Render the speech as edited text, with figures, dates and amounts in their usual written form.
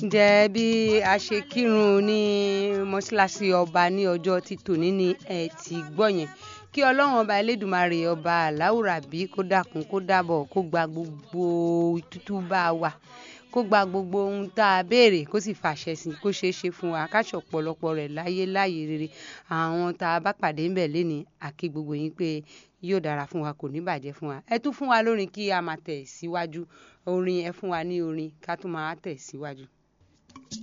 ǹjẹ́ bí a ṣe kírun ní mọ́ṣáláṣí ọba ní ọjọ́ tí tòní ni ẹ ti gbọ́ yẹn. Kí Ọlọ́run ọba Elédùmarè ọba Aláwùrábí kó dákun kó dábọ̀ kó gba gbogbo tútúbà wa, kó gba gbogbo ohun tá a béèrè kó sì fàṣẹ sí kó ṣeé ṣe fún wa káṣọ ọ̀pọ̀lọpọ̀ rẹ̀ láyé rere. Àwọn tá a bá pàdé ńbẹ̀ lénìí àkí gbogbo yín pé yóò dára fún wa kò ní bàjẹ́ fún wa. Ẹ tún fún wa lórin kí a máa tẹ̀ síwájú. Orin ẹ fún wa ní orin ká tún máa tẹ̀ síwájú.